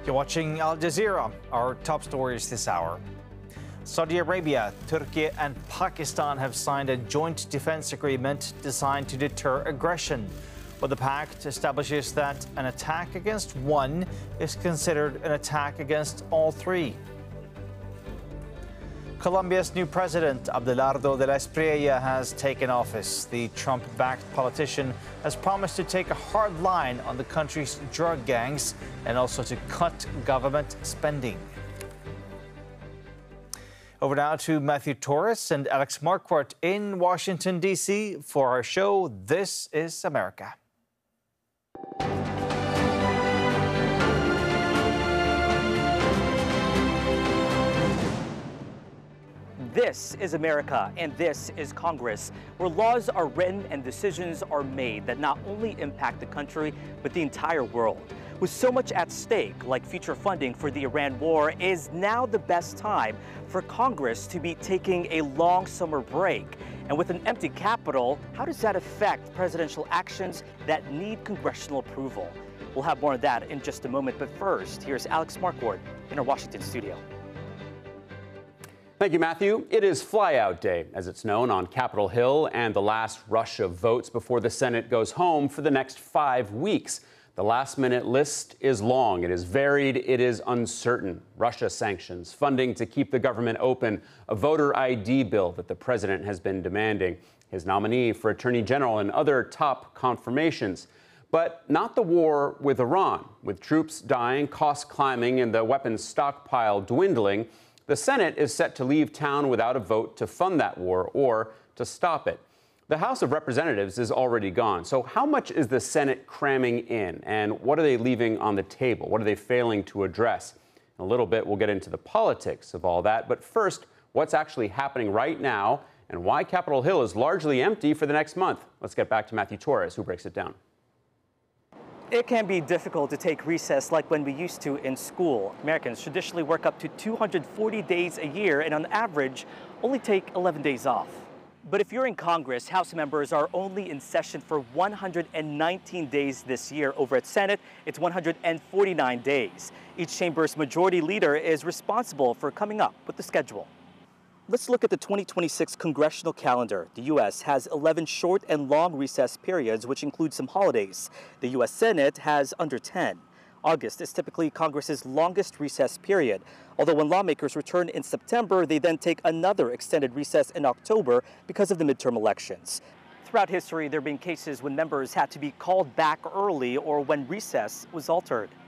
You're watching Al Jazeera. Our top stories this hour. Saudi Arabia, Turkey and Pakistan have signed a joint defense agreement designed to deter aggression. But the pact establishes that an attack against one is considered an attack against all three. Colombia's new president, Abelardo de la Espriella, has taken office. The Trump-backed politician has promised to take a hard line on the country's drug gangs and also to cut government spending. Over now to Matthew Torres and Alex Marquardt in Washington, D.C. for our show, This is America. This is America, and this is Congress, where laws are written and decisions are made that not only impact the country, but the entire world. With so much at stake, like future funding for the Iran war, is now the best time for Congress to be taking a long summer break. And with an empty Capitol, how does that affect presidential actions that need congressional approval? We'll have more of that in just a moment, but first, here's Alex Marquardt in our Washington studio. Thank you, Matthew. It is Flyout Day, as it's known, on Capitol Hill, and the last rush of votes before the Senate goes home for the next 5 weeks. The last-minute list is long, it is varied, it is uncertain. Russia sanctions, funding to keep the government open, a voter ID bill that the president has been demanding, his nominee for attorney general, and other top confirmations. But not the war with Iran. With troops dying, costs climbing, and the weapons stockpile dwindling, the Senate is set to leave town without a vote to fund that war or to stop it. The House of Representatives is already gone. So how much is the Senate cramming in, and what are they leaving on the table? What are they failing to address? In a little bit, we'll get into the politics of all that. But first, what's actually happening right now and why Capitol Hill is largely empty for the next month. Let's get back to Matthew Torres, who breaks it down. It can be difficult to take recess like when we used to in school. Americans traditionally work up to 240 days a year and on average only take 11 days off. But if you're in Congress, House members are only in session for 119 days this year. Over at Senate, it's 149 days. Each chamber's majority leader is responsible for coming up with the schedule. Let's look at the 2026 congressional calendar. The U.S. has 11 short and long recess periods, which include some holidays. The U.S. Senate has under 10. August is typically Congress's longest recess period. Although when lawmakers return in September, they then take another extended recess in October because of the midterm elections. Throughout history, there have been cases when members had to be called back early or when recess was altered.